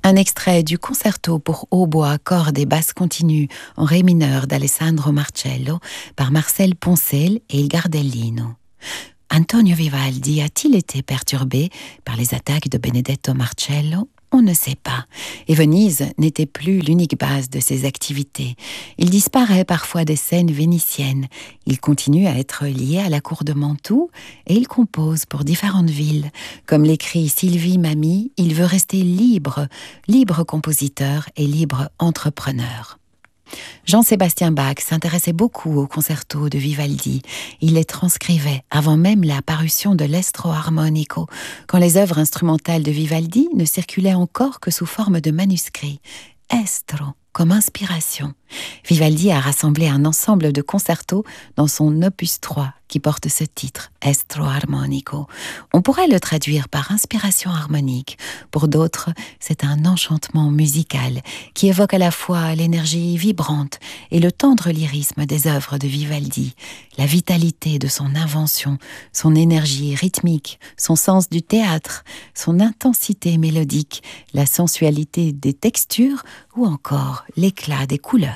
Un extrait du concerto pour hautbois, cordes et basse continue en ré mineur d'Alessandro Marcello par Marcel Poncel et Il Gardellino. Antonio Vivaldi a-t-il été perturbé par les attaques de Benedetto Marcello ? On ne sait pas. Et Venise n'était plus l'unique base de ses activités. Il disparaît parfois des scènes vénitiennes. Il continue à être lié à la cour de Mantoue et il compose pour différentes villes. Comme l'écrit Sylvie Mamie, il veut rester libre, libre compositeur et libre entrepreneur. Jean-Sébastien Bach s'intéressait beaucoup aux concertos de Vivaldi. Il les transcrivait avant même la parution de l'Estro Armonico, quand les œuvres instrumentales de Vivaldi ne circulaient encore que sous forme de manuscrits. Estro, comme inspiration. Vivaldi a rassemblé un ensemble de concertos dans son opus 3 qui porte ce titre, Estro Armonico. On pourrait le traduire par inspiration harmonique. Pour d'autres, c'est un enchantement musical qui évoque à la fois l'énergie vibrante et le tendre lyrisme des œuvres de Vivaldi, la vitalité de son invention, son énergie rythmique, son sens du théâtre, son intensité mélodique, la sensualité des textures ou encore l'éclat des couleurs.